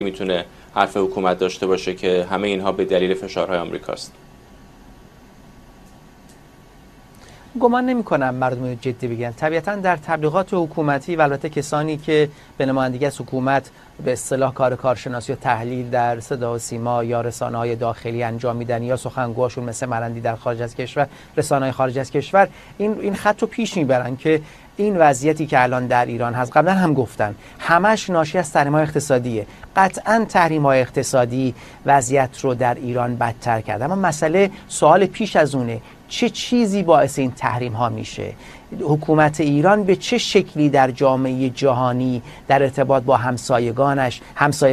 میتونه حرف حکومت داشته باشه که همه اینها به دلیل فشارهای آمریکاست؟ گمان نمی کنم مردم جدی بگن. طبیعتا در تبلیغات حکومتی و البته کسانی که به نمایندگی از حکومت به اصطلاح کار کارشناسی و تحلیل در صدا و سیما یا رسانه‌های داخلی انجام میدن یا سخنگوهاشون مثل مرندی در خارج از کشور، رسانه‌های خارج از کشور این خط رو پیش میبرن که این وضعیتی که الان در ایران هست، قبلا هم گفتن، همش ناشی از تحریم‌های اقتصادیه. قطعاً تحریم‌های اقتصادی وضعیت رو در ایران بدتر کرد. اما مسئله سوال پیش از اونه، چه چیزی باعث این تحریم ها میشه؟ حکومت ایران به چه شکلی در جامعه جهانی در ارتباط با همسایگانش،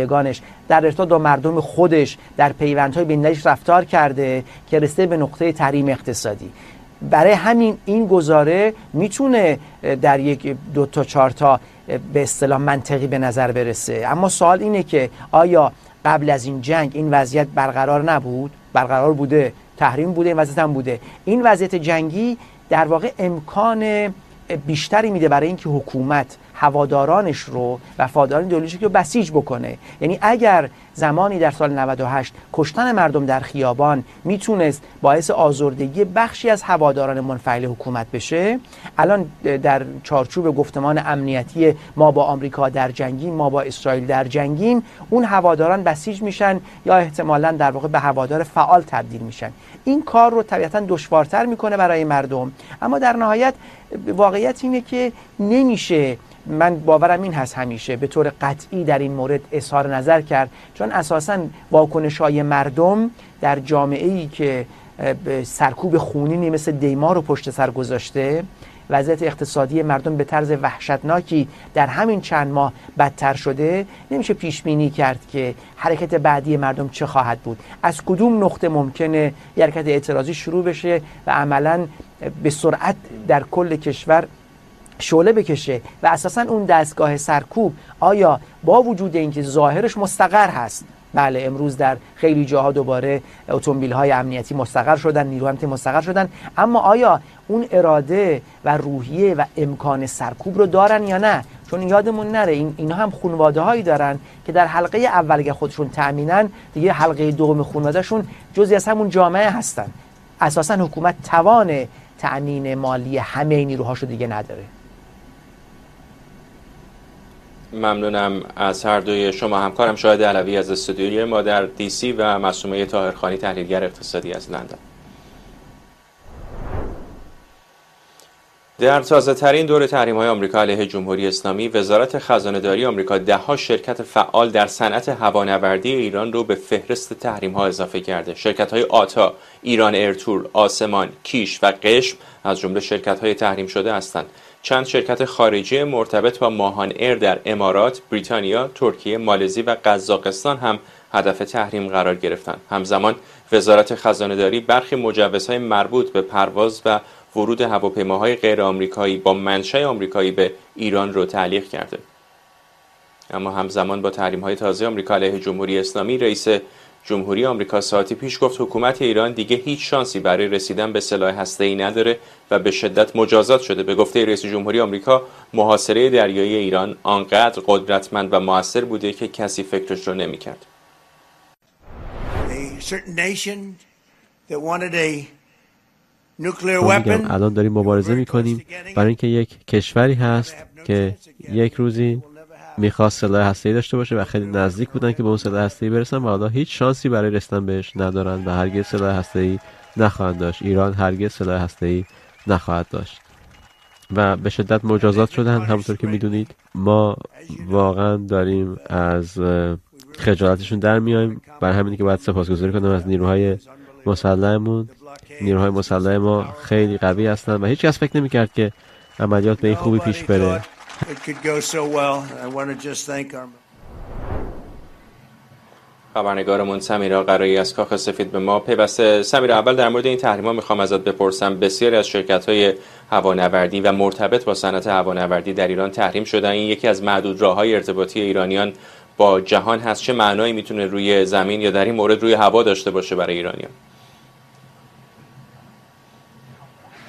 در ارتباط با مردم خودش در پیوندهای بین‌المللیش رفتار کرده که رسیده به نقطه تحریم اقتصادی؟ برای همین این گزاره میتونه در 1 2 تا 4 تا به اصطلاح منطقی به نظر برسه. اما سوال اینه که آیا قبل از این جنگ این وضعیت برقرار نبود؟ برقرار بوده، تحریم بوده، این وضعیت هم بوده. این وضعیت جنگی در واقع امکان بیشتری میده برای اینکه حکومت هوادارانش رو، وفاداران ایدئولوژیک رو بسیج بکنه. یعنی اگر زمانی در سال 98 کشتن مردم در خیابان میتونست باعث آزردگی بخشی از هواداران منفعل حکومت بشه، الان در چارچوب گفتمان امنیتی ما با آمریکا در جنگیم، ما با اسرائیل در جنگیم، اون هواداران بسیج میشن یا احتمالاً در واقع به هوادار فعال تبدیل میشن. این کار رو طبیعتاً دشوارتر میکنه برای مردم، اما در نهایت واقعیت اینه که نمیشه، من باورم این هست، همیشه به طور قطعی در این مورد اظهار نظر کرد، چون اساساً واکنش‌های مردم در جامعه‌ای که سرکوب خونینی مثل دیما رو پشت سر گذاشته، وضعیت اقتصادی مردم به طرز وحشتناکی در همین چند ماه بدتر شده، نمیشه پیش بینی کرد که حرکت بعدی مردم چه خواهد بود، از کدوم نقطه ممکنه یه حرکت اعتراضی شروع بشه و عملاً به سرعت در کل کشور شعله بکشه و اساساً اون دستگاه سرکوب آیا با وجود اینکه ظاهرش مستقر هست، بله امروز در خیلی جاها دوباره اتومبیل‌های امنیتی مستقر شدن، نیروی امنیتی مستقر شدن، اما آیا اون اراده و روحیه و امکان سرکوب رو دارن یا نه؟ چون یادمون نره اینا هم خانواده‌هایی دارن که در حلقه اول اگه خودشون تأمینن، دیگه حلقه دوم خانواده‌شون جزئی از همون جامعه هستن. اساساً حکومت توان تأمین مالی همه نیروهاشو دیگه نداره. ممنونم از هر دوی شما. همکارم شاهد علوی از استودیوی ما در دی سی و معصومه طاهرخانی تحلیلگر اقتصادی از لندن. در تازه ترین دور تحریم‌های آمریکا علیه جمهوری اسلامی، وزارت خزانه‌داری آمریکا 10 شرکت فعال در صنعت هوانوردی ایران رو به فهرست تحریم‌ها اضافه کرده. شرکت‌های آتا، ایران ایرتور، آسمان، کیش و قشم از جمله شرکت‌های تحریم شده هستند. چند شرکت خارجی مرتبط با ماهان ایر در امارات، بریتانیا، ترکیه، مالزی و قزاقستان هم هدف تحریم قرار گرفتند. همزمان وزارت خزانه‌داری برخی مجوزهای مربوط به پرواز و ورود هواپیماهای غیر آمریکایی با منشأ آمریکایی به ایران رو تعلیق کرده. اما همزمان با تحریم‌های تازه آمریکا علیه جمهوری اسلامی، رئیس جمهوری آمریکا ساعتی پیش گفت حکومت ایران دیگه هیچ شانسی برای رسیدن به سلاح هسته‌ای نداره و به شدت مجازات شده. به گفته رئیس جمهوری آمریکا، محاصره دریایی ایران آنقدر قدرتمند و موثر بوده که کسی فکرش رو نمی‌کرد. الان داریم مبارزه می‌کنیم برای اینکه یک کشوری هست که یک روزی میخواست سلاح هسته‌ای داشته باشه و خیلی نزدیک بودن که به اون سلاح هسته‌ای برسن و حالا هیچ شانسی برای رسیدن بهش ندارن و هرگز سلاح هسته‌ای نخواهند داشت. ایران هرگز سلاح هسته‌ای نخواهد داشت و به شدت مجازات شدن. همونطور که میدونید ما واقعا داریم از خجالتشون در میایم، برای همینه که باید سپاسگزاری کنم از نیروهای مسلحمون. نیروهای مسلح ما خیلی قوی هستن و هیچ کس فکر نمی‌کرد که عملیات به این خوبی پیش بره. خبرنگارمون سمیرا قرایی از کاخ سفید به ما پیوسته. سمیرا، اول در مورد این تحریم‌ها میخوام ازت بپرسم. بسیاری از شرکت‌های هوانوردی و مرتبط با صنعت هوانوردی در ایران تحریم شدن. این یکی از معدود راه‌های ارتباطی ایرانیان با جهان هست. چه معنایی میتونه روی زمین یا در این مورد روی هوا داشته باشه برای ایرانیان؟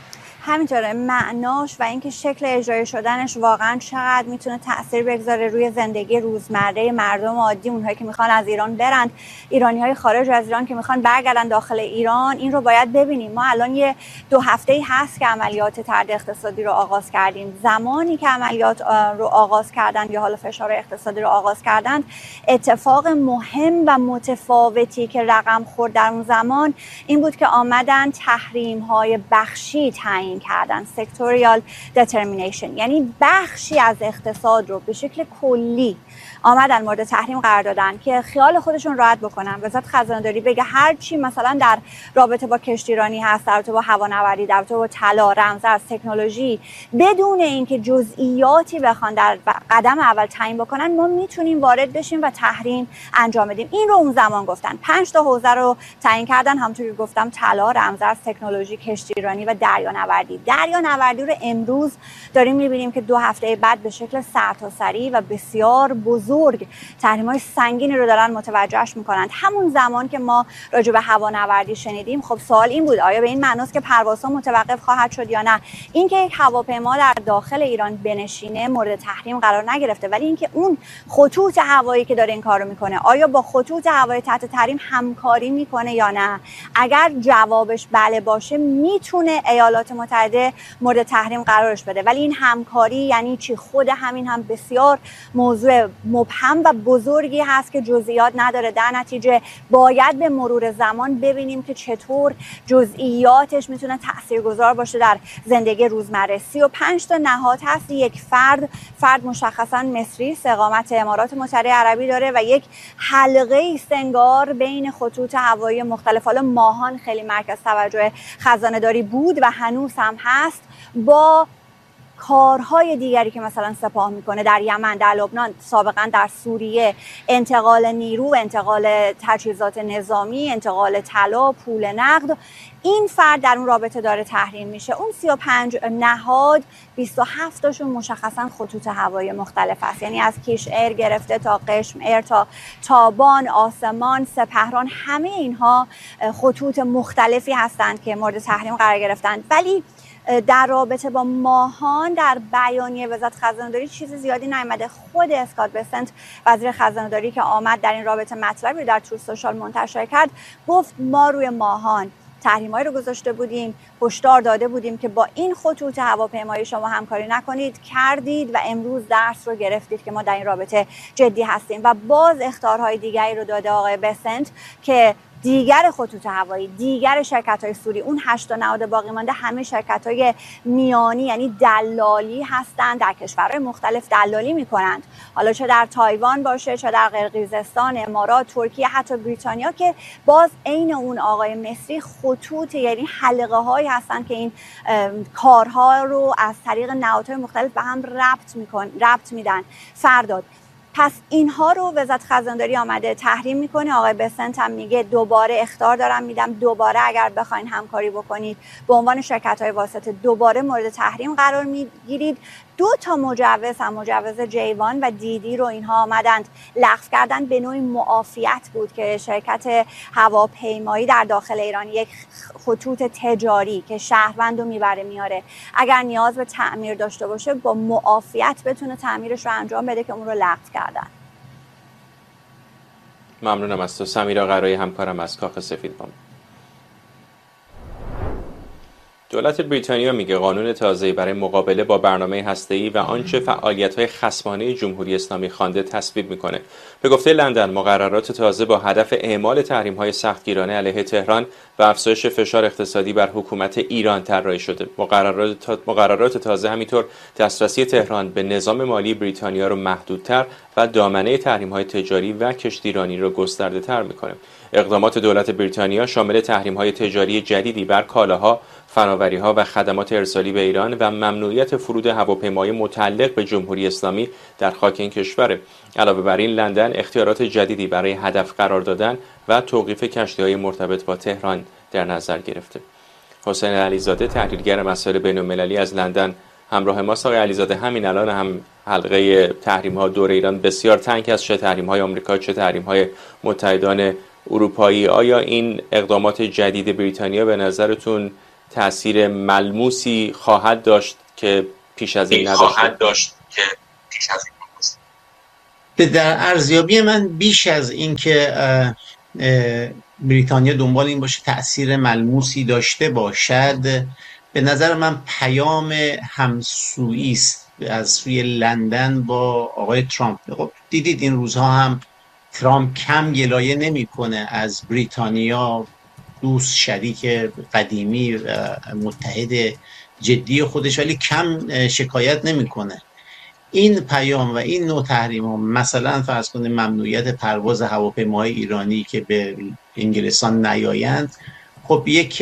همینطوره معناش و اینکه شکل اجرایی شدنش واقعا چقدر میتونه تأثیر بگذاره روی زندگی روزمره مردم عادی، اونهایی که میخوان از ایران برند، ایرانی‌های خارج از ایران که میخوان برگردن داخل ایران. این رو باید ببینیم. ما الان یه 2 هفته‌ای هست که عملیات طرد اقتصادی رو آغاز کردیم. زمانی که عملیات رو آغاز کردن یا حالا فشار اقتصادی رو آغاز کردن، اتفاق مهم و متفاوتی که رقم خورد در اون زمان این بود که آمدن تحریم‌های بخشی تعیین کردن، sectorial determination، یعنی بخشی از اقتصاد رو به شکل کلی آمدن مورد تحریم قرار دادن که خیال خودشون راحت بکنن. وزارت خزانه‌داری بگه هر چی مثلا در رابطه با کشتیرانی هست، در رابطه با هوانوردی، در رابطه با طلا، رمزارز، تکنولوژی، بدون اینکه جزئیاتی بخوان در قدم اول تعیین بکنن، ما میتونیم وارد بشیم و تحریم انجام بدیم. این رو اون زمان گفتن. 5 تا حوزه رو تعیین کردن، همونطور که گفتم طلا، رمزارز، تکنولوژی، کشتیرانی و دریانوردی. دریانوردی رو امروز داریم می‌بینیم که 2 هفته بعد به شکل سرتاسری و بسیار بزرگ تحریم‌های سنگینی رو دارن متوجهش می‌کنند. همون زمان که ما راجع به هوانوردی شنیدیم، خب سوال این بود آیا به این معناست که پروازها متوقف خواهد شد یا نه؟ اینکه یک هواپیما در داخل ایران بنشینه مورد تحریم قرار نگرفته، ولی اینکه اون خطوط هوایی که داره این کارو میکنه آیا با خطوط هوایی تحت تحریم همکاری میکنه یا نه؟ اگر جوابش بله باشه، میتونه ایالات متحده مورد تحریم قرارش بده. ولی این همکاری یعنی چی؟ خود همین هم بسیار موضوع مبهم و بزرگی هست که جزئیات نداره. در نتیجه باید به مرور زمان ببینیم که چطور جزئیاتش میتونه تاثیرگذار باشه در زندگی روزمره. 35 تا نهاد هست. یک فرد مشخصا مصری، اقامت امارات متحده عربی داره و یک حلقه استنگار بین خطوط هوایی مختلف. حالا ماهان خیلی مرکز توجه خزانه‌داری بود و هنوز هم هست، با کارهای دیگری که مثلا سپاه میکنه در یمن، در لبنان، سابقا در سوریه، انتقال نیرو، انتقال تجهیزات نظامی، انتقال طلا، پول نقد. این فرد در اون رابطه داره تحریم میشه. اون 35 نهاد 27 تاشون مشخصا خطوط هوایی مختلف است، یعنی از کیش ایر گرفته تا قشم ایر تا تابان، آسمان، سپهران، همه اینها خطوط مختلفی هستند که مورد تحریم قرار گرفتند. ولی در رابطه با ماهان در بیانیه وزارت خزانه‌داری چیز زیادی نیامده. خود اسکات بسنت وزیر خزانه‌داری که آمد در این رابطه مطلبی در تروث سوشال منتشر کرد، گفت ما روی ماهان تحریم‌هایی رو گذاشته بودیم، هشدار داده بودیم که با این خطوط هواپیمایی شما همکاری نکنید، کردید و امروز درس رو گرفتید که ما در این رابطه جدی هستیم. و باز اخطارهای دیگری رو داده آقای بسنت که دیگر خطوط هوایی، دیگر شرکت‌های سوری، اون 8 نهاد باقی مانده همه شرکت‌های میانی یعنی دلالی هستند، در کشورهای مختلف دلالی می‌کنند. حالا چه در تایوان باشه، چه در قرقیزستان، امارات، ترکیه، حتی بریتانیا، که باز عین اون آقای مصری خطوط یعنی حلقه‌هایی هستند که این کارها رو از طریق نهادهای مختلف به هم ربط میدن. فرداد پس اینها رو وزارت خزانه‌داری آمده تحریم میکنه. آقای بسنت هم میگه دوباره اخطار دارم میدم، دوباره اگر بخواین همکاری بکنید به عنوان شرکت‌های واسطه دوباره مورد تحریم قرار میگیرید. 2 تا مجوز هم، مجوز جیوان و دیدی رو اینها آمدند لغو کردن. به نوعی معافیت بود که شرکت هواپیمایی در داخل ایران، یک خطوط تجاری که شهروند رو میبره میاره، اگر نیاز به تعمیر داشته باشه با معافیت بتونه تعمیرش رو انجام بده، که اون رو لغو کردن. ممنونم از تو سمیرا قرایی، همکارم از کاخ سفید با. دولت بریتانیا میگه قانون تازه‌ای برای مقابله با برنامه هسته‌ای و آنچه فعالیت‌های خصمانه جمهوری اسلامی خوانده تصویب میکنه. به گفته لندن، مقررات تازه با هدف اعمال تحریم‌های سختگیرانه علیه تهران و افزایش فشار اقتصادی بر حکومت ایران طراحی شده. مقررات تازه همینطور دسترسی تهران به نظام مالی بریتانیا رو محدودتر و دامنه تحریم‌های تجاری و کشتیرانی رو گسترده‌تر میکنه. اقدامات دولت بریتانیا شامل تحریم‌های تجاری جدیدی بر کالاها، فناوری‌ها و خدمات ارسالی به ایران و ممنوعیت فرود هواپیمای متعلق به جمهوری اسلامی در خاک این کشور. علاوه بر این، لندن اختیارات جدیدی برای هدف قرار دادن و توقیف کشتی‌های مرتبط با تهران در نظر گرفته. حسین علیزاده، تحلیلگر مسائل بین‌المللی از لندن، همراه ماست. آقای علیزاده، همین الان هم حلقه تحریم‌ها دور ایران بسیار تنگ است، چه تحریم‌های آمریکا چه تحریم‌های متحدان اروپایی. آیا این اقدامات جدید بریتانیا به نظرتون تأثیر ملموسی خواهد داشت که پیش از این نداشته؟ در ارزیابی من بیش از این که بریتانیا دنبال این باشه تأثیر ملموسی داشته باشد، به نظر من پیام همسویی است از سوی لندن با آقای ترامپ. خب دیدید این روزها هم ترامپ کم گلایه نمیکنه از بریتانیا، دوست شریک قدیمی متحد جدی خودش، ولی کم شکایت نمیکنه. این پیام و این نوع تحریم ها، مثلا فرض کنید ممنوعیت پرواز هواپیماهای ایرانی که به انگلستان نیایند، خب یک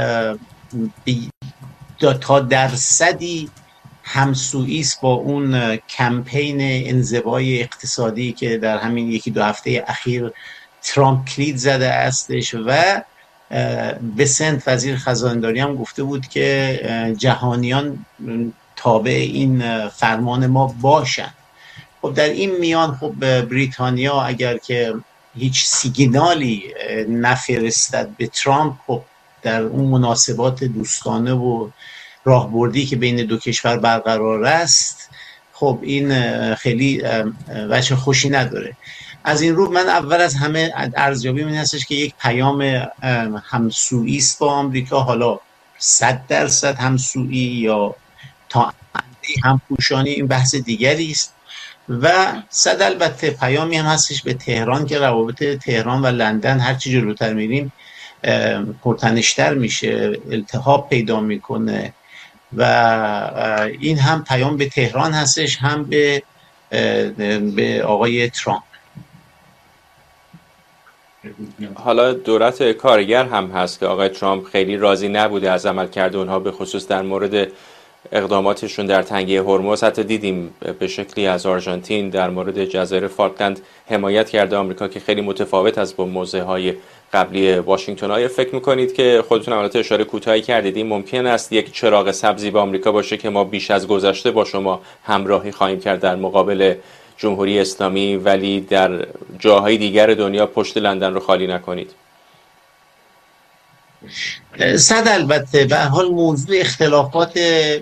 تا درصدی همسویی است با اون کمپین انزوای اقتصادی که در همین یکی دو هفته اخیر ترامپ کلید زده استش و بسنت وزیر خزانه‌داری هم گفته بود که جهانیان تابع این فرمان ما باشن. خب در این میان خب بریتانیا اگر که هیچ سیگنالی نفرستد به ترامپ، خب در اون مناسبات دوستانه و راهبردی که بین دو کشور برقرار است، خب این خیلی وجه خوشی نداره. از این رو من اول از همه ارزیابی این هستش که یک پیام همسویی است با آمریکا، حالا 100% همسویی یا تا همپوشانی این بحث دیگری است. و صد البته پیامی هم هستش به تهران که روابط تهران و لندن هرچی جلوتر میریم پرتنشتر میشه، التهاب پیدا میکنه و این هم پیام به تهران هستش، هم به آقای ترامپ. حالا دولت کارگر هم هست که آقای ترامپ خیلی راضی نبوده از عملکرد اونها، به خصوص در مورد اقداماتشون در تنگه هرمز. حتی دیدیم به شکلی از آرژانتین در مورد جزایر فالکلند حمایت کرده آمریکا که خیلی متفاوت از با موضع‌های قبلی واشنگتن. آیا فکر می‌کنید که خودتون البته اشاره کوتاهی کردید این ممکن است یک چراغ سبزی به آمریکا باشه که ما بیش از گذشته با شما همراهی خواهیم کرد در مقابل جمهوری اسلامی، ولی در جاهای دیگر دنیا پشت لندن رو خالی نکنید؟ صد البته به حال موضوع اختلافات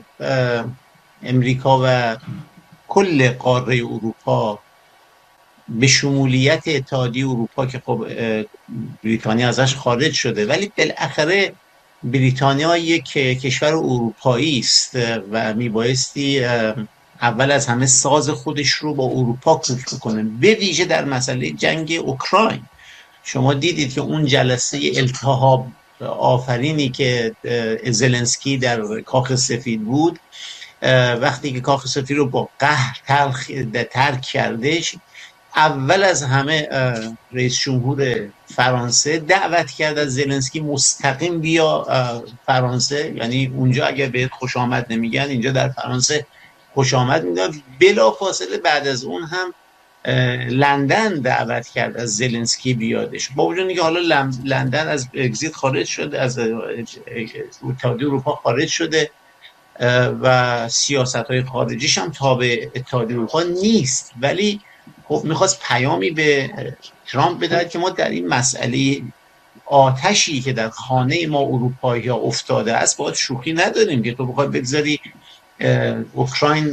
امریکا و کل قاره اروپا به شمولیت اتحادیه اروپا که خب بریتانیا ازش خارج شده، ولی بالاخره بریتانیا یک کشور اروپایی است و میبایستی اول از همه ساز خودش رو با اروپا کوک کنه، به ویژه در مسئله جنگ اوکراین. شما دیدید که اون جلسه التهاب آفرینی که زلنسکی در کاخ سفید بود، وقتی که کاخ سفید رو با قهر ترک کردش، اول از همه رئیس جمهور فرانسه دعوت کرد از زلنسکی مستقیم بیا فرانسه، یعنی اونجا اگر بهت خوش آمد نمیگن اینجا در فرانسه خوش آمد میگن. بلا فاصله بعد از اون هم لندن دعوت کرد از زلنسکی بیادش، با وجود اینکه حالا لندن از اگزیت خارج شده، از اتحادیه اروپا خارج شده و سیاست‌های خارجیش هم تابع اتحادیه اروپا نیست، ولی خب میخواست پیامی به ترامپ بدهد که ما در این مسئله آتشی که در خانه ما اروپایی‌ها افتاده است باید شوخی نداریم که تو بخوای بگذاری اوکراین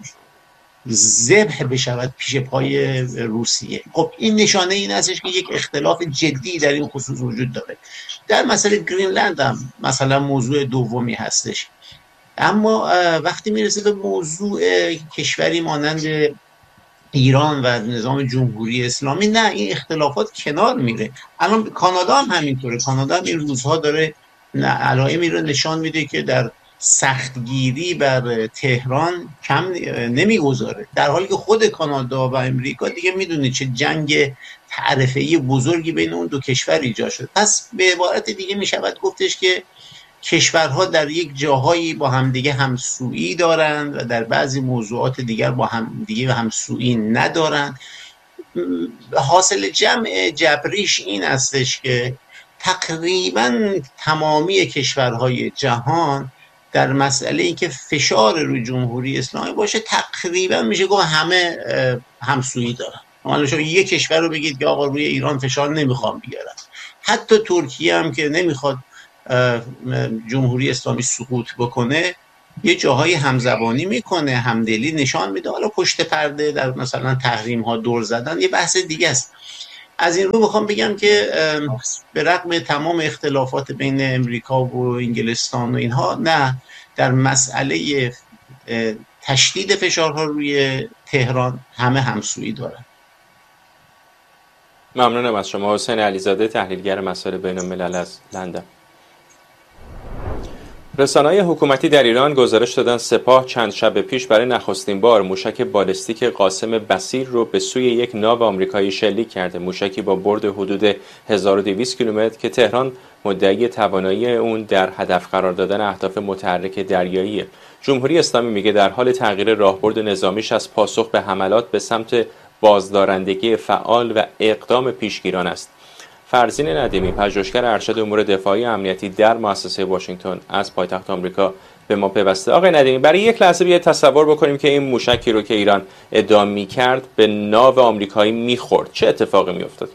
ذبح بشود پیش پای روسیه. خب این نشانه این هستش که یک اختلاف جدی در این خصوص وجود داره. در مسئله گرینلند هم مثلا موضوع دومی هستش، اما وقتی میرسه به موضوع کشوری مانند ایران و نظام جمهوری اسلامی، نه، این اختلافات کنار میره. الان کانادا هم همینطوره. کانادا هم این روزها داره علائمی رو نشان میده که در سختگیری بر تهران کم نمیگذاره، در حالی که خود کانادا و امریکا دیگه میدونید چه جنگ تعرفه‌ای بزرگی بین اون دو کشور ایجاد شد. پس به عبارت دیگه میشود گفتش که کشورها در یک جاهایی با همدیگه همسویی دارند و در بعضی موضوعات دیگر با همدیگه همسویی ندارند. حاصل جمع جبریش این استش که تقریبا تمامی کشورهای جهان در مسئله این که فشار روی جمهوری اسلامی باشه تقریبا میشه گفت همه همسویی دارن. حالا شما یک کشور رو بگید که آقا روی ایران فشار نمیخوام بیارم، حتی ترکیه هم که نمیخواد جمهوری اسلامی سقوط بکنه یه جاهای همزبانی میکنه، همدلی نشان میده. حالا پشت پرده در مثلا تحریم ها دور زدن یه بحث دیگه است. از این رو میخوام بگم که به رغم تمام اختلافات بین امریکا و انگلستان و اینها، نه، در مسئله تشدید فشارها روی تهران همه همسویی دارن. ممنونم از شما. حسین علیزاده، تحلیلگر مسائل بین الملل از لندن. رسانه‌های حکومتی در ایران گزارش دادن سپاه چند شب پیش برای نخستین بار موشک بالستیک قاسم بصیر رو به سوی یک ناو آمریکایی شلیک کرده. موشکی با برد حدود 1200 کیلومتر که تهران مدعی توانایی اون در هدف قرار دادن اهداف متحرک دریاییه. جمهوری اسلامی میگه در حال تغییر راهبرد نظامیش از پاسخ به حملات به سمت بازدارندگی فعال و اقدام پیشگیران است. فرزین ندیمی، پژوهشگر ارشد امور دفاعی امنیتی در مؤسسه واشنگتن از پایتخت آمریکا به ما پیوسته. آقای ندیمی، برای یک لحظه بیاید تصور بکنیم که این موشکی رو که ایران ادعا می‌کرد به ناو آمریکایی می‌خورد، چه اتفاقی می‌افتاد؟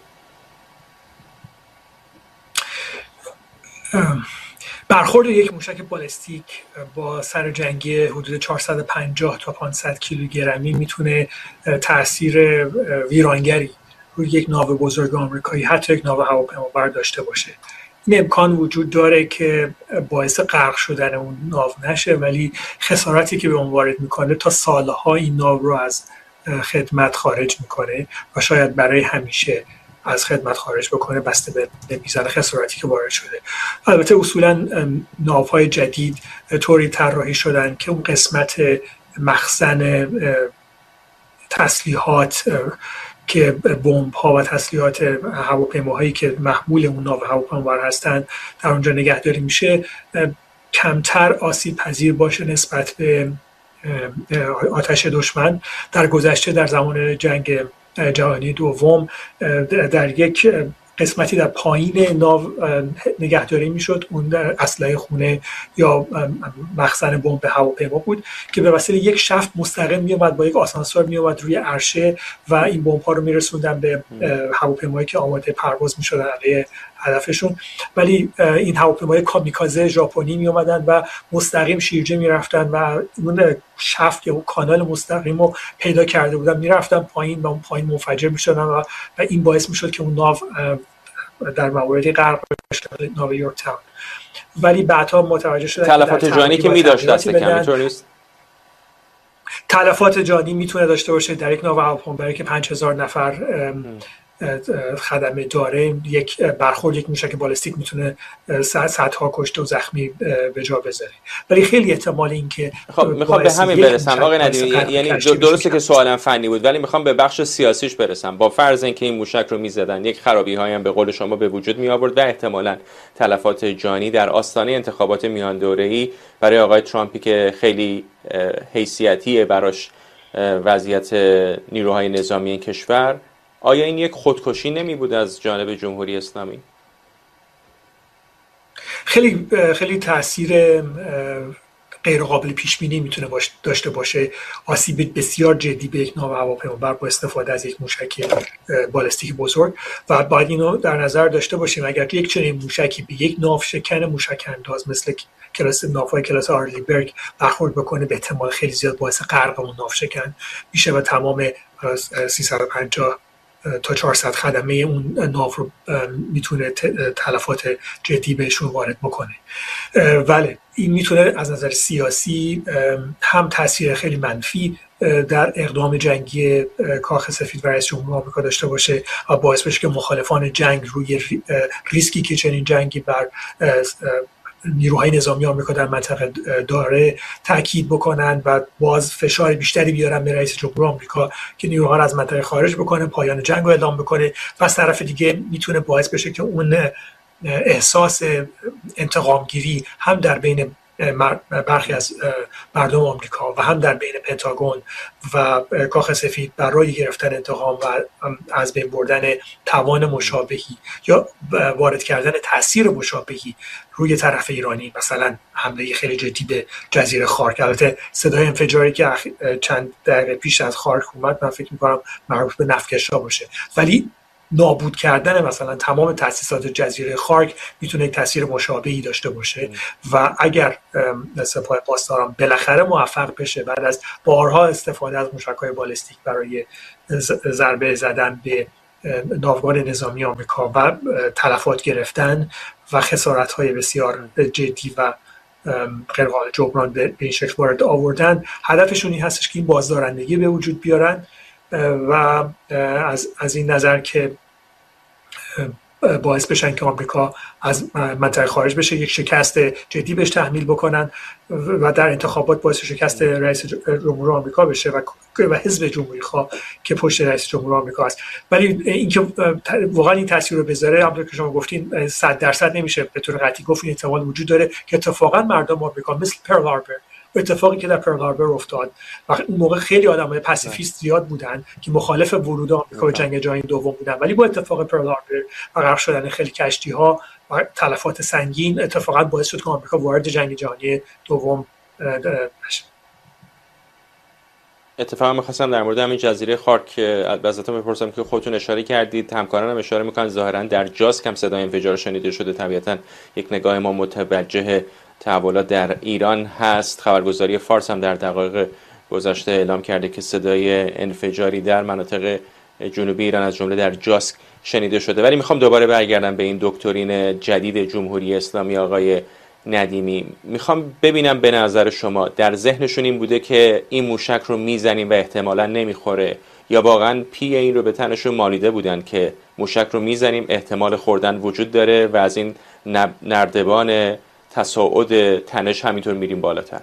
برخورد یک موشک بالستیک با سر جنگی حدود 450 تا 500 کیلوگرمی میتونه تأثیر ویرانگری روی یک ناو بزرگ آمریکایی، حتی یک ناو هواپیمابر داشته باشه. این امکان وجود داره که باعث غرق شدن اون ناو نشه، ولی خسارتی که به اون وارد میکنه تا سالها این ناو رو از خدمت خارج میکنه و شاید برای همیشه از خدمت خارج بکنه، بسته به میزان خسارتی که وارد شده. البته اصولا ناوهای جدید طوری طراحی شدن که اون قسمت مخزن تسلیحات که بمب ها و تسلیحات هواپیماهایی که محمول اون ناو هواپیمابر هستند در اونجا نگهداری میشه، کمتر آسیب پذیر باشه نسبت به آتش دشمن. در گذشته در زمان جنگ جهانی دوم در یک قسمتی در پایین ناو نگهداری میشد، اون اسلحه خونه یا مخزن بمب هواپیما بود که به وسیله یک شافت مستقیم میومد، با یک آسانسور میومد روی عرشه و این بمب ها رو میرسوندن به هواپیمایی که آماده پرواز میشدن علیه هدفشون. ولی این هواپیمای کامیکازه ژاپنی می اومدن و مستقیم شیرجه میرفتن و اون شافت یا کانال مستقیم رو پیدا کرده بودن، میرفتن پایین و اون پایین منفجر میشدن و این باعث میشد که اون ناو در موردی غرق بشه، ناو یورکتاون. ولی بعدها متوجه شدن تلفات جانی که می‌داشت دست کم اینطور نیست. تلفات جانی میتونه داشته باشه در یک ناو هواپیمابری که 5000 نفر خدمه داره. یک برخورد یک موشک بالستیک میتونه صدها کشته و زخمی به جا بذاره، ولی خیلی احتمال این که میخوام به همین برسم آقای ندیمی. یعنی درسته که سوالم فنی بود ولی میخوام به بخش سیاسیش برسم. با فرض اینکه این موشک رو میزدن، یک خرابی هایی هم به قول شما به وجود می آورد و احتمالاً تلفات جانی در آستانه انتخابات میان دوره‌ای برای آقای ترامپی که خیلی حیثیتیه براش وضعیت نیروهای نظامی این کشور، آیا این یک خودکشی نمی بود از جانب جمهوری اسلامی؟ خیلی تاثیر غیر قابل پیش بینی میتونه داشته باشه. آسیب بسیار جدی به یک ناو هواپیمابر با استفاده از یک موشک بالستیک بزرگ و باید اینو در نظر داشته باشیم. اگر یک چنین موشکی به یک ناو شکن موشک انداز مثل ناوهای کلاس آرلی برگ برخورد بکنه، به احتمال خیلی زیاد باعث غرق اون ناو شکن میشه و تمام 350 تا 400 خدمه اون ناو رو میتونه تلفات جدی بهشون وارد بکنه. ولی این میتونه از نظر سیاسی هم تاثیر خیلی منفی در اقدام جنگی کاخ سفید و رئیس جمهور آمریکا داشته باشه و باعث بشه که مخالفان جنگ روی ریسکی که چنین جنگی بر نیروهای نظامی آمریکا در منطقه داره تاکید بکنن و باز فشار بیشتری بیارن به رئیس جمهور آمریکا که نیروها رو از منطقه خارج بکنه، پایان جنگ رو اعلام بکنه و از طرف دیگه میتونه باعث بشه که اون احساس انتقامگیری هم در بین برخی از مردم آمریکا و هم در بین پنتاگون و کاخ سفید برای گرفتن انتقام و از بین بردن توان مشابهی یا وارد کردن تاثیر مشابهی روی طرف ایرانی، مثلا حمله خیلی جدی به جزیره خارک. البته صدای انفجاری که چند دقیقه پیش از خارک اومد من فکر می‌کنم مربوط به نفتکش‌ها باشه، ولی نابود کردن مثلا تمام تأسیسات جزیره خارک میتونه تاثیر مشابهی داشته باشه و اگر سپاه پاسداران بالاخره موفق بشه بعد از بارها استفاده از موشک‌های بالستیک برای ضربه زدن به ناوگان نظامی آمریکا و تلفات گرفتن و خسارت‌های بسیار جدی و غیرقابل جبران به این شکل وارد آوردن، هدفشون این هستش که این بازدارندگی به وجود بیارن و از این نظر که باعث بشن که آمریکا از منطقه خارج بشه، یک شکست جدی بهش تحمیل بکنن و در انتخابات باعث شکست رئیس جمهور آمریکا بشه و حزب جمهوری خواه که پشت رئیس جمهور آمریکا است. ولی اینکه واقعا این تاثیر رو بذاره، همونطور که شما گفتین 100% نمیشه به طور قطعی گفت. این احتمال وجود داره که اتفاقا مردم آمریکا مثل پرل هاربر، اتفاقی که در پرل هاربر افتاد و اون موقع خیلی آدمای پاسیفیست زیاد بودن که مخالف ورود آمریکا به جنگ جهانی دوم بودن، ولی با اتفاق پرل هاربر و غرق شدن خیلی کشتی‌ها و تلفات سنگین اتفاقا باعث شد که آمریکا وارد جنگ جهانی دوم بشه. اتفاقا می‌خواستم در مورد همین جزیره خارک ازتون بپرسم که خودتون اشاره کردید، همکارانم اشاره می‌کنن ظاهراً در جاسک هم صدای انفجار شنیده شده. طبیعتاً یک نگاه ما متوجه تحولات در ایران هست. خبرگزاری فارس هم در دقایق گذشته اعلام کرده که صدای انفجاری در مناطق جنوبی ایران از جمله در جاسک شنیده شده. ولی میخوام دوباره برگردم به این دکترین جدید جمهوری اسلامی آقای ندیمی. میخوام ببینم به نظر شما در ذهنشون این بوده که این موشک رو میزنیم و احتمالاً نمیخوره، یا واقعاً پی این رو به تنشون مالیده بودن که موشک رو میزنیم احتمال خوردن وجود داره و از این نردبان تصاعد تنش همینطور میریم بالاتر؟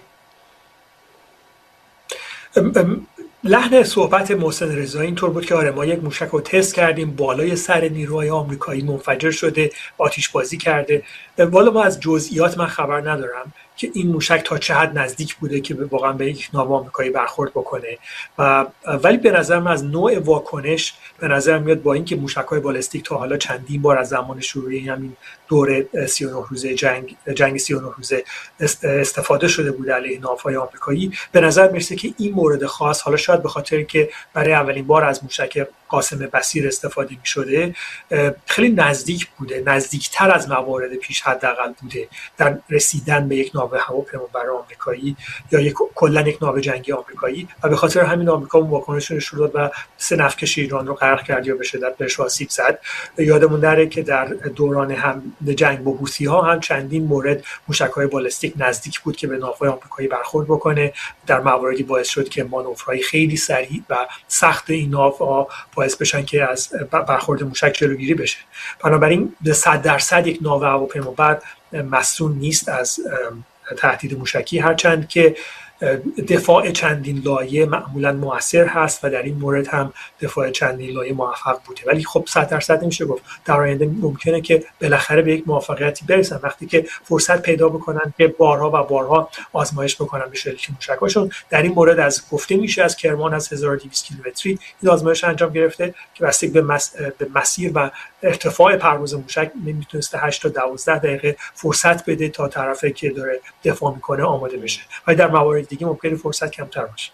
لحن صحبت محسن رضایی اینطور بود که آره ما یک موشک رو تست کردیم بالای سر نیروهای آمریکایی منفجر شده، آتش بازی کرده. والا ما از جزئیات من خبر ندارم که این موشک تا چه حد نزدیک بوده که واقعا به یک ناو آمریکایی برخورد بکنه ولی به نظر من از نوع واکنش به نظر میاد با اینکه موشک‌های بالستیک تا حالا چندین بار از زمان شروع همین دوره 39 روزه جنگ 39 روزه استفاده شده بوده علیه ناوهای آمریکایی، به نظر میرسه که این مورد خاص، حالا شاید به خاطر که برای اولین بار از موشک قاسم بصیر استفاده می‌شده، خیلی نزدیک بوده، نزدیکتر از موارد پیش حداقل بوده در رسیدن به یک ناو هواپیمابر آمریکایی یا کلا یک ناو جنگی آمریکایی و به خاطر همین آمریکا اون واکنش نشون داد و 3 نفتکش ایران رو غرق کرد یا به شدت بهش آسیب زد. یادمون نره که در دوران هم جنگ با حوثی‌ها هم چندین مورد موشک‌های بالستیک نزدیک بود که به ناوهای آمریکایی برخورد بکنه، در مواردی باعث شد که مانورهای خیلی سریع و سخت این ناوها باعث بشن که از برخورد موشک جلوگیری بشه. بنابراین به 100% یک ناو هواپیمابر مسئول نیست از تهدید موشکی، هرچند که دفاع چندین لایه معمولا مؤثر هست و در این مورد هم دفاع چندین لایه موفق بوده. ولی خب 100% نمیشه گفت. در آینده ممکنه که بالاخره به یک موفقیتی برسن وقتی که فرصت پیدا بکنن که بارها و بارها آزمایش بکنن به شلیک موشک‌هاشون. در این مورد از گفته میشه از کرمان از 1200 کیلومتری این آزمایش انجام گرفته که بستگی به مسیر و ارتفاع پرواز موشک میتونسته 8 تا 12 دقیقه فرصت بده تا طرفی که داره دفاع میکنه آماده بشه. ولی در موارد دیگه ممکنه فرصت کمتر باشه.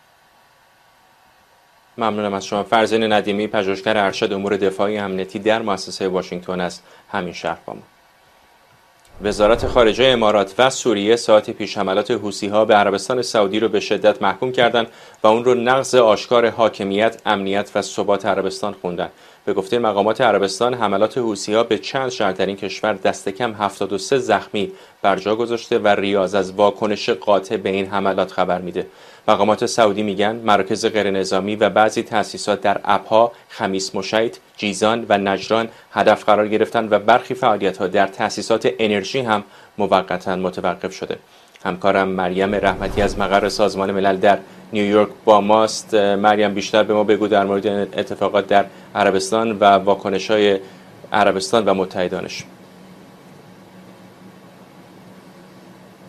ممنونم از شما. فرزین ندیمی، پژوهشگر ارشد امور دفاعی امنیتی در مؤسسه واشنگتن از همین شهر با ما. وزارت خارجه امارات و سوریه ساعت پیش حملات حوثی‌ها به عربستان سعودی رو به شدت محکوم کردند و اون رو نقض آشکار حاکمیت، امنیت و ثبات عربستان خوندن. به گفته مقامات عربستان، حملات حوثی‌ها به چند شهر در این کشور دست کم 73 زخمی بر جا گذاشته و ریاض از واکنش قاطع به این حملات خبر میده. مقامات سعودی میگن مراکز غیرنظامی و بعضی تأسیسات در ابها، خمیس مشیط، جیزان و نجران هدف قرار گرفتن و برخی فعالیت‌ها در تأسیسات انرژی هم موقتا متوقف شده. همکارم مریم رحمتی از مقر سازمان ملل در نیویورک با ماست. مریم، بیشتر به ما بگو در مورد اتفاقات در عربستان و واکنش‌های عربستان و متحدانش.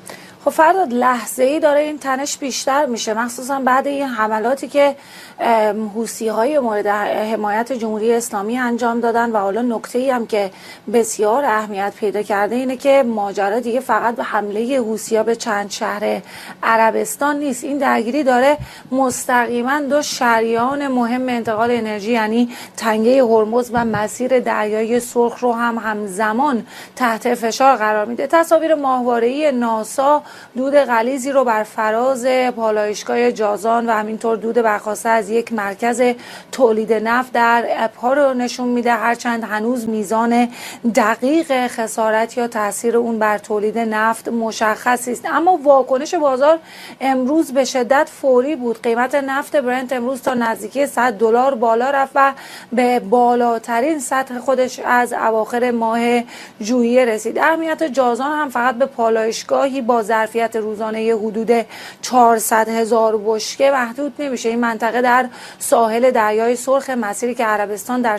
خب فرداد لحظه‌ای داره این تنش بیشتر میشه، مخصوصا بعد این حملاتی که حوثی‌های مورد حمایت جمهوری اسلامی انجام دادن. و حالا نکته‌ای هم که بسیار اهمیت پیدا کرده اینه که ماجرا دیگه فقط به حمله حوثی‌ها به چند شهر عربستان نیست، این درگیری داره مستقیما دو شریان مهم انتقال انرژی یعنی تنگه هرمز و مسیر دریای سرخ رو هم همزمان تحت فشار قرار میده. تصاویر ماهواره‌ای ناسا دود غلیظی رو بر فراز پالایشگاه جازان و همینطور دود برخواسته از یک مرکز تولید نفت در ابها رو نشون میده، هرچند هنوز میزان دقیق خسارت یا تاثیر اون بر تولید نفت مشخص است. اما واکنش بازار امروز به شدت فوری بود. قیمت نفت برنت امروز تا نزدیکی $100 بالا رفت و به بالاترین سطح خودش از اواخر ماه ژوئیه رسید. اهمیت جازان هم فقط به پالایشگاهی با ظرفیت روزانه حدود 400,000 بشکه محدود نمیشه. این منطقه در ساحل دریای سرخ، مسیری که عربستان در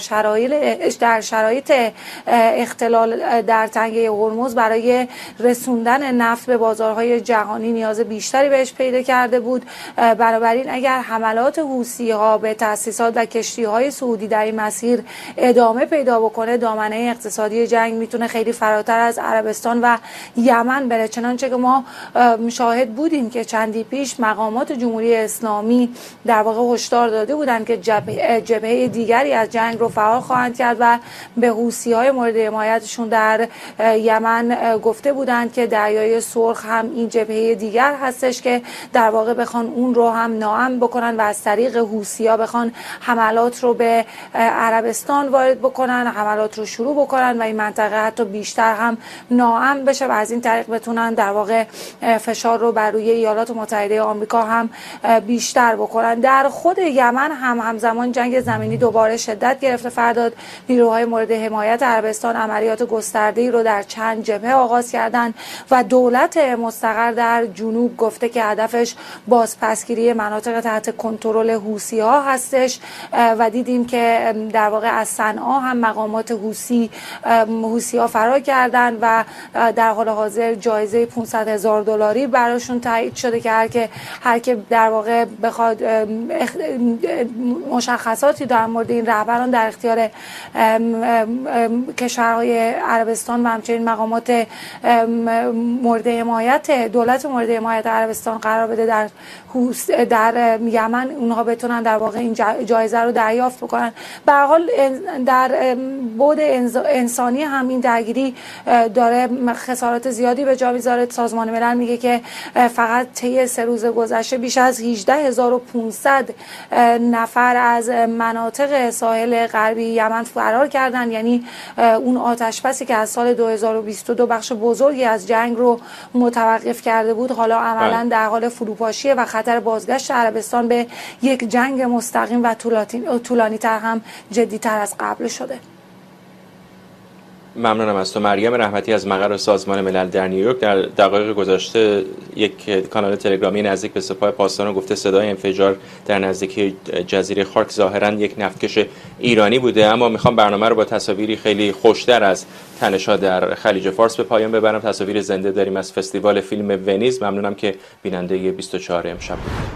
شرایط اختلال در تنگه هرمز برای رسوندن نفت به بازارهای جهانی نیاز بیشتری بهش پیدا کرده بود. بنابراین اگر حملات حوثی‌ها به تأسیسات و کشتی‌های سعودی در این مسیر ادامه پیدا بکنه، دامنه اقتصادی جنگ میتونه خیلی فراتر از عربستان و یمن بره. چنانچه که ما شاهد بودیم که چندی پیش مقامات جمهوری اسلامی در واقع هشدار داده بودند که جبهه دیگری از جنگ رو فعال خواهند کرد و به حوثی‌های مورد حمایتشون در یمن گفته بودند که دریای سرخ هم این جبهه دیگر هستش که در واقع بخوان اون رو هم ناامن بکنن و از طریق حوثی‌ها بخوان حملات رو به عربستان وارد بکنن، حملات رو شروع بکنن و این منطقه حتی بیشتر هم ناامن بشه و از این طریق بتونن در واقع فشار رو بر روی ایالات متحده آمریکا هم بیشتر بکنن. در خود یمن هم همزمان جنگ زمینی دوباره شدت گرفته. فرداد نیروهای مورد حمایت عربستان عملیات گسترده‌ای رو در چند جبهه آغاز کردند و دولت مستقر در جنوب گفته که هدفش بازپسگیری مناطق تحت کنترل حوثی‌ها هستش و دیدیم که در واقع از صنعا هم مقامات حوثی‌ها فرار کردند و در حال حاضر جایزه $500,000 براشون تایید شده که هر که در واقع بخواد مشخصاتی در مورد این رهبران در اختیار کشورهای عربستان و همچنین مقامات مورد حمایت دولت مورد حمایت عربستان قرار بده در یمن، اونها بتونن در واقع این جایزه رو دریافت بکنن. به هر حال در بعد انسانی هم این درگیری داره خسارات زیادی به جا میذاره. سازمان ملل میگه که فقط طی 3 روز گذشته بیش از 18,500 نفر از مناطق ساحل غربی یمن فرار کردند. یعنی اون آتش‌بسی که از سال 2022 بخش بزرگی از جنگ رو متوقف کرده بود حالا عملاً در حال فروپاشیه و خطر بازگشت عربستان به یک جنگ مستقیم و طولانی‌تر هم جدی‌تر از قبل شده. ممنونم از تو. مریم رحمتی از مقر سازمان ملل در نیویورک در دقایق گذشته یک کانال تلگرامی نزدیک به سپاه پاسداران گفته صدای انفجار در نزدیکی جزیره خارک ظاهراً یک نفتکش ایرانی بوده. اما میخوام برنامه رو با تصاویری خیلی خوشتر از تنش‌ها در خلیج فارس به پایان ببرم. تصاویر زنده داریم از فستیوال فیلم ونیز. ممنونم که بیننده 24 امشب